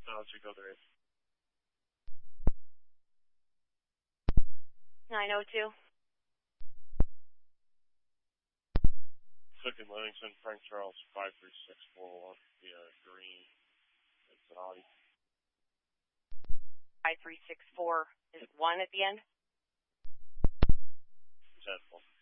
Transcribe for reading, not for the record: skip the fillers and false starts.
No, let's go there. 902. Clifton Livingston, Frank Charles, 53641. Yeah, green. It's an Audi. 5364 is 1 at the end? 10.